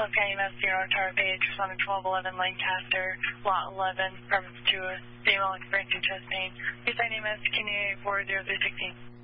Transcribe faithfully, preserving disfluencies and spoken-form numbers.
County M S zero Tower page, responding twelve eleven Lancaster, lot eleven, reference to a female experiencing chest pain. Please I name S, Q four zero three sixteen.